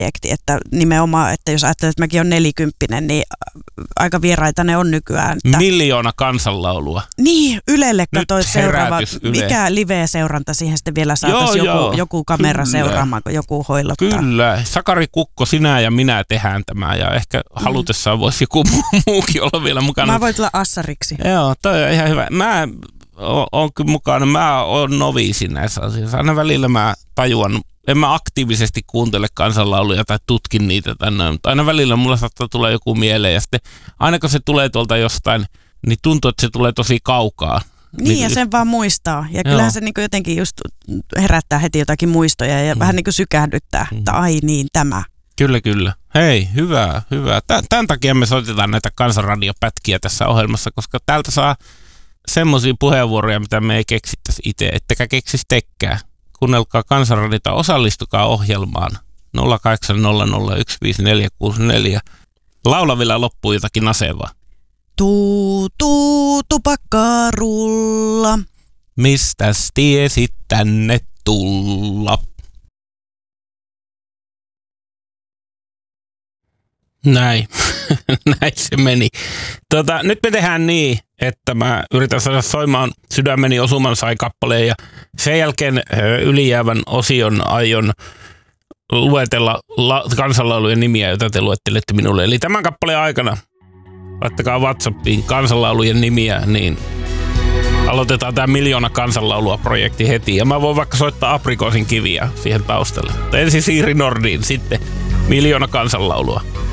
projekti, että nimenomaan, että jos ajattelet, että mäkin on 40, niin aika vieraita ne on nykyään. Että 1,000,000 kansanlaulua. Niin, Ylelle katsoit seuraava. Yle. Mikä live-seuranta siihen sitten vielä saataisiin joku kamera seuraamaan, kun joku hoilottaa. Kyllä, Sakari Kukko, sinä ja minä tehdään tämä ja ehkä halutessaan voisi joku muukin olla vielä mukana. Mä voin tulla assariksi. Joo, toi on ihan hyvä. Mä oon kyllä mukana, mä oon noviisi näissä asioissa. Aina välillä mä tajuan, en mä aktiivisesti kuuntele kansanlauluja tai tutkin niitä tänne, mutta aina välillä mulla saattaa tulla joku mieleen ja sitten aina kun se tulee tuolta jostain, niin tuntuu, että se tulee tosi kaukaa. Niin ja sen vaan muistaa. Ja kyllähän se niin jotenkin just herättää heti jotakin muistoja ja vähän niin kuin sykähdyttää, että ai niin tämä. Kyllä. Hei, hyvä. Tämän takia me soitetaan näitä kansanradiopätkiä tässä ohjelmassa, koska täältä saa semmoisia puheenvuoroja, mitä me ei keksittäisi itse, ettekä keksisi tekkää. Kuunnelkaa Kansanradiota, osallistukaa ohjelmaan 0800155464. Laulavilla loppuu jotakin nasevaa. Tupakkarulla. Mistäs tiesit tänne tulla? Näin se meni. Nyt me tehdään niin, että mä yritän saada soimaan Sydämeni osuman sai kappaleen ja sen jälkeen ylijäävän osion aion luetella kansanlaulujen nimiä, joita te luettelette minulle. Eli tämän kappaleen aikana laittakaa WhatsAppiin kansanlaulujen nimiä, niin aloitetaan tämä 1,000,000 kansanlaulua projekti heti. Ja mä voin vaikka soittaa Aprikoosin kiviä siihen taustalle. Ensin Siiri Nordin, sitten 1,000,000 kansanlaulua.